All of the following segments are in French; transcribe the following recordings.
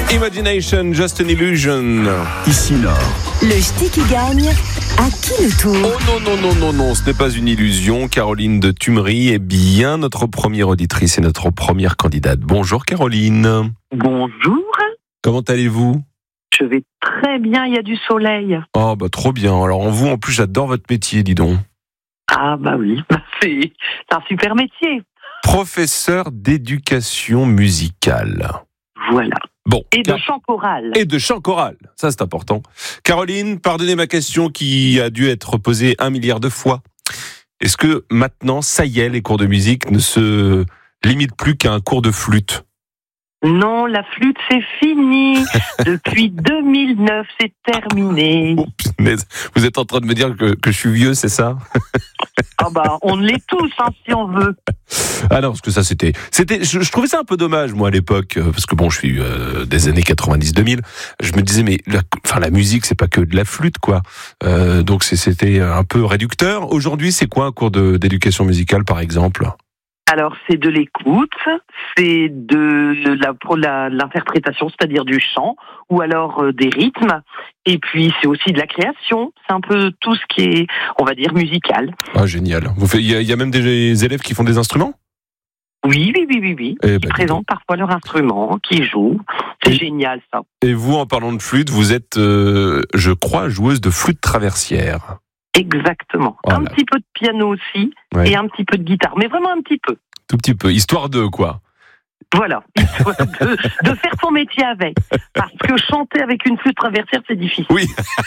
Imagination, Just an Illusion. Ici Nord. Le ch'ti qui gagne, à qui le tour? Oh non, ce n'est pas une illusion. Caroline de Tumerie est bien notre première auditrice et notre première candidate. Bonjour Caroline. Bonjour. Comment allez-vous? Je vais très bien, il y a du soleil. Oh bah trop bien. Alors en plus j'adore votre métier, dis donc. Ah bah oui, c'est un super métier. Professeur d'éducation musicale. Voilà. Bon. Et de chant choral. Et de chant choral, ça c'est important. Caroline, pardonnez ma question qui a dû être posée 1 milliard de fois. Est-ce que maintenant, ça y est, les cours de musique ne se limitent plus qu'à un cours de flûte? Non, la flûte c'est fini. Depuis 2009, c'est terminé. Oh, punaise. Vous êtes en train de me dire que je suis vieux, c'est ça? Ah bah, on l'est tous, hein, si on veut. Ah non, parce que ça c'était, je trouvais ça un peu dommage moi à l'époque, parce que bon, je suis des années 90-2000. Je me disais mais la musique c'est pas que de la flûte quoi. Donc c'était un peu réducteur. Aujourd'hui, c'est quoi un cours d'éducation musicale par exemple? Alors, c'est de l'écoute, c'est de l'interprétation, c'est-à-dire du chant, ou alors des rythmes, et puis c'est aussi de la création. C'est un peu tout ce qui est, on va dire, musical. Ah, génial. Il y a même des élèves qui font des instruments? Oui. Qui présentent parfois leur instrument, qui jouent. C'est génial, ça. Et vous, en parlant de flûte, vous êtes, je crois, joueuse de flûte traversière. Exactement. Voilà. Un petit peu de piano aussi, ouais. Et un petit peu de guitare, mais vraiment un petit peu. Tout petit peu, histoire de quoi. Voilà, histoire de faire son métier avec. Parce que chanter avec une flûte traversière, c'est difficile. Oui,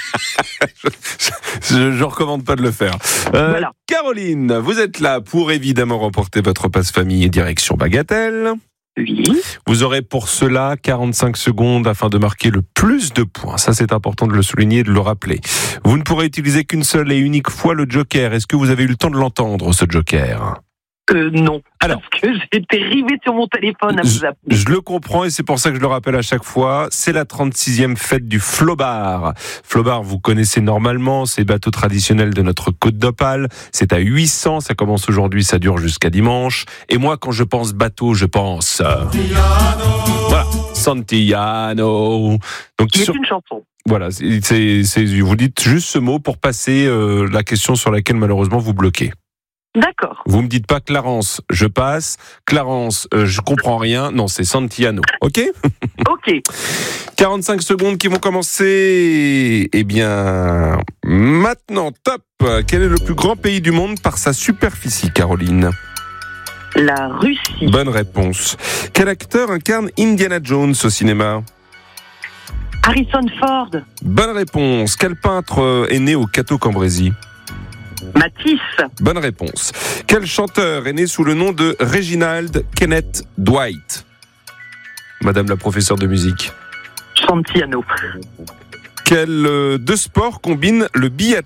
je recommande pas de le faire. Voilà. Caroline, vous êtes là pour évidemment remporter votre passe-famille et direction Bagatelle. Oui. Vous aurez pour cela 45 secondes afin de marquer le plus de points. Ça, c'est important de le souligner et de le rappeler. Vous ne pourrez utiliser qu'une seule et unique fois le joker. Est-ce que vous avez eu le temps de l'entendre, ce joker ? Non. Alors, parce que j'étais rivé sur mon téléphone à vous appeler. Je le comprends et c'est pour ça que je le rappelle à chaque fois. C'est la 36e fête du Flobard. Flobard, vous connaissez normalement, c'est le bateau traditionnel de notre Côte d'Opale. C'est à 800, ça commence aujourd'hui, ça dure jusqu'à dimanche. Et moi, quand je pense bateau, je pense... Voilà, Santillano. Donc, Qui est une chanson. Voilà, vous dites juste ce mot pour passer la question sur laquelle malheureusement vous bloquez. D'accord. Vous me dites pas Clarence, je passe. Clarence, je comprends rien. Non, c'est Santillano. Ok ? Ok. 45 secondes qui vont commencer. Eh bien, maintenant, top. Quel est le plus grand pays du monde par sa superficie, Caroline ? La Russie. Bonne réponse. Quel acteur incarne Indiana Jones au cinéma ? Harrison Ford. Bonne réponse. Quel peintre est né au Cateau-Cambrésis ? Matisse. Bonne réponse. Quel chanteur est né sous le nom de Reginald Kenneth Dwight ? Madame la professeure de musique. Santillano. Quel deux sports combine le biathlon ?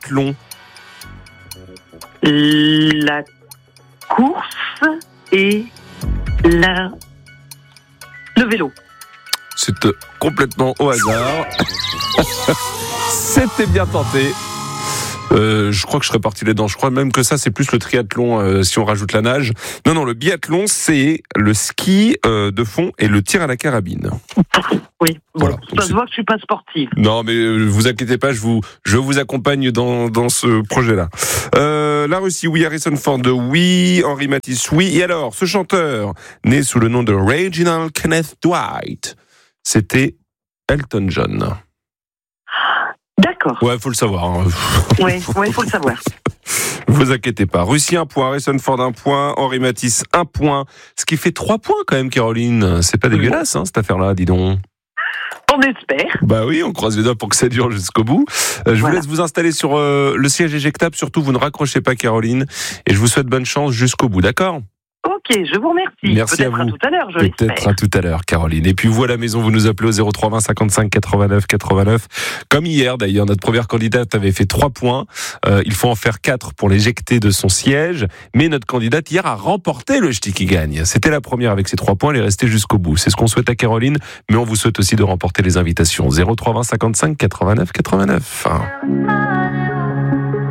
La course et le vélo. C'est complètement au hasard. C'était bien tenté. Je crois que je serais parti là-dedans. Je crois même que ça, c'est plus le triathlon si on rajoute la nage. Non, le biathlon, c'est le ski de fond et le tir à la carabine. Oui, bon, voilà. Ça se voit que je suis pas sportive. Non, mais vous inquiétez pas, je vous accompagne dans ce projet-là. La Russie, oui. Harrison Ford, oui. Henri Matisse, oui. Et alors, ce chanteur, né sous le nom de Reginald Kenneth Dwight, c'était Elton John. D'accord. Ouais, faut le savoir. Hein. Ouais, faut le savoir. Vous inquiétez pas. Russie 1 point, Harrison Ford 1 point, Henri Matisse 1 point. Ce qui fait 3 points quand même, Caroline. C'est pas dégueulasse, hein, cette affaire-là, dis donc. On espère. Bah oui, on croise les doigts pour que ça dure jusqu'au bout. Je vous laisse vous installer sur le siège éjectable. Surtout, vous ne raccrochez pas, Caroline. Et je vous souhaite bonne chance jusqu'au bout, d'accord ? Ok, je vous remercie. Merci Peut-être à vous. À tout à l'heure, je l'espère. Peut-être à tout à l'heure, Caroline. Et puis vous à la maison, vous nous appelez au 03 20 55 89 89. Comme hier d'ailleurs, notre première candidate avait fait 3 points. Il faut en faire 4 pour l'éjecter de son siège. Mais notre candidate hier a remporté le ch'ti qui gagne. C'était la première avec ses 3 points, elle est restée jusqu'au bout. C'est ce qu'on souhaite à Caroline, mais on vous souhaite aussi de remporter les invitations. 03 20 55 89 89.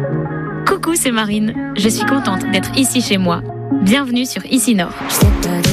Coucou, c'est Marine. Je suis contente d'être ici chez moi. Bienvenue sur Ici Nord.